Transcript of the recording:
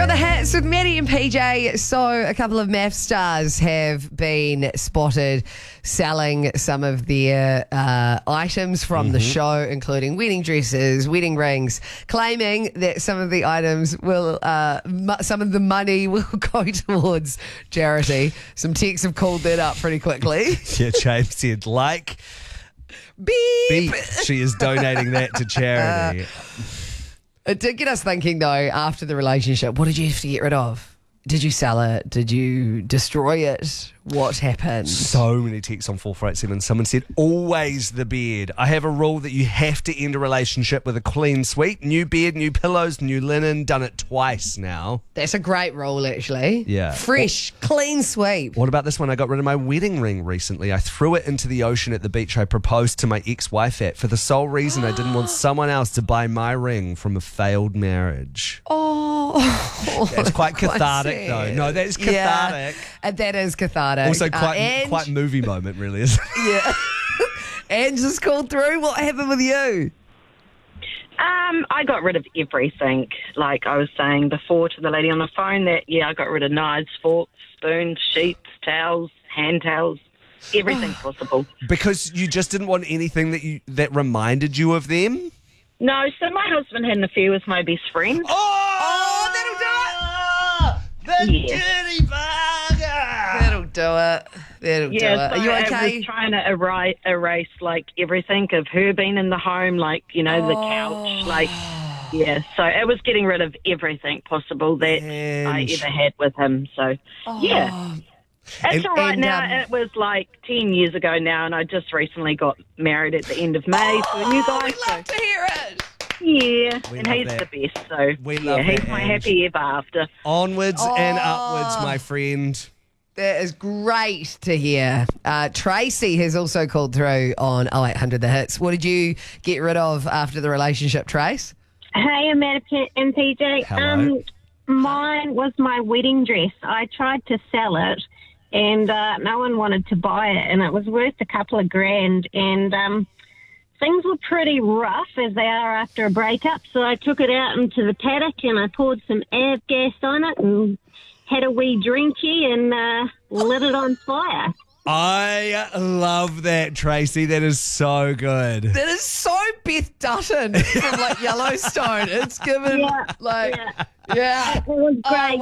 You're the hits with Maddie and PJ. So a couple of math stars have been spotted selling some of their items from the show, including wedding dresses, wedding rings, claiming that some of the items will, some of the money will go towards charity. Some texts have called that up pretty quickly. Yeah, James said, Beep. she is donating that to charity. It did get us thinking, though, after the relationship, what did you have to get rid of? Did you sell it? Did you destroy it? What happened? So many texts on 4487. Someone said, always the bed. I have a rule that you have to end a relationship with a clean sweep. New bed, new pillows, new linen. Done it twice now. That's a great rule, actually. Yeah. Fresh, clean sweep. What about this one? I got rid of my wedding ring recently. I threw it into the ocean at the beach I proposed to my ex-wife at for the sole reason I didn't want someone else to buy my ring from a failed marriage. Oh. That's quite cathartic, sad. though. No, that's cathartic. Yeah, that is cathartic. Also quite movie moment, really, isn't it? Yeah. Ange just called through. What happened with you? I got rid of everything. Like I was saying before to the lady on the phone that, I got rid of knives, forks, spoons, sheets, towels, hand towels, everything possible. Because you just didn't want anything that reminded you of them? No, so my husband had an affair with my best friend. Oh, that'll do it. The Yeah. dirty bugger! That'll do it. That'll do it. So Are you I okay? was trying to erase like everything of her being in the home, like, the couch, like, so it was getting rid of everything possible that I ever had with him. So, It's all right now. It was like 10 years ago now, and I just recently got married at the end of May to a new guy. We'd love to hear it. Yeah, We and love he's that. the best. So, We love he's that, my Ange. happy ever after. Onwards and upwards, my friend. That is great to hear. Tracy has also called through on 0800 The Hits. What did you get rid of after the relationship, Trace? Hey, Amanda and PJ. Hello. Mine was my wedding dress. I tried to sell it, and no one wanted to buy it, and it was worth a couple of grand. And things were pretty rough, as they are after a breakup. So I took it out into the paddock, and I poured some Av gas on it, and had a wee drinky, and lit it on fire. I love that, Tracy. That is so good. That is so Beth Dutton from Yellowstone. It's given Yeah. yeah. It was great.